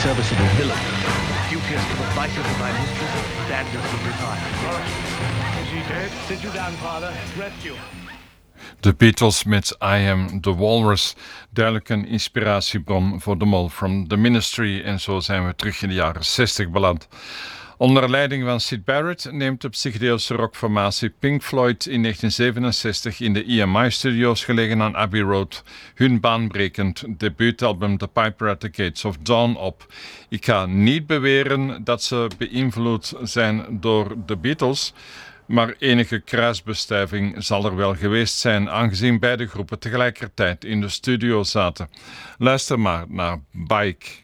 serviceable villain. Duteous to the vices of my mistress, bandits will retire. Is he dead? Sit you down, father. Rest you. The Beatles met I Am The Walrus. Duidelijk een inspiratiebron voor de Mol from the Ministry. En zo zijn we terug in de jaren 60 beland. Onder leiding van Syd Barrett neemt de psychedeelse rockformatie Pink Floyd in 1967 in de EMI-studio's gelegen aan Abbey Road hun baanbrekend debuutalbum The Piper at the Gates of Dawn op. Ik ga niet beweren dat ze beïnvloed zijn door de Beatles, maar enige kruisbestuiving zal er wel geweest zijn, aangezien beide groepen tegelijkertijd in de studio zaten. Luister maar naar Bike.